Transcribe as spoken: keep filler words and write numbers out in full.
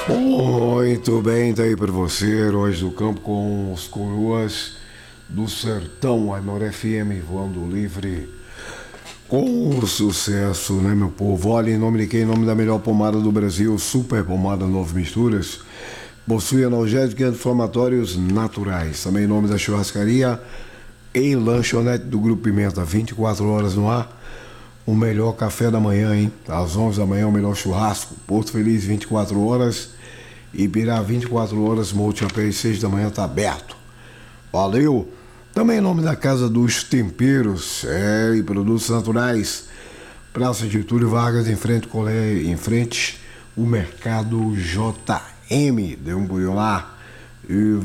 Muito bem, tá aí para você, Heróis do Campo com os coroas do sertão, a Aimoré F M voando livre com sucesso, né, meu povo? Olha, em nome de quem? Em nome da melhor pomada do Brasil, Super Pomada Nove Misturas, possui analgésicos e anti-inflamatórios naturais. Também em nome da churrascaria e lanchonete do Grupo Pimenta, vinte e quatro horas no ar. O melhor café da manhã, hein? Às onze da manhã, o melhor churrasco. Porto Feliz, vinte e quatro horas. Ibirá, vinte e quatro horas. Monte Apé, seis da manhã, tá aberto. Valeu! Também em nome da Casa dos Temperos é, e Produtos Naturais. Praça Getúlio Vargas, em frente, colé, em frente, o Mercado J M. Dê um pulinho lá. E